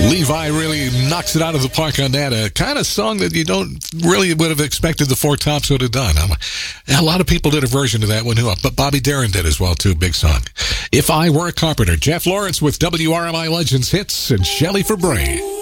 Levi really knocks it out of the park on that. A kind of song that you don't really would have expected the Four Tops would have done. A lot of people did a version of that one, but Bobby Darin did as well, too. Big song. If I Were a Carpenter. Jeff Lawrence with WRMI Legends Hits and Shelley Fabre.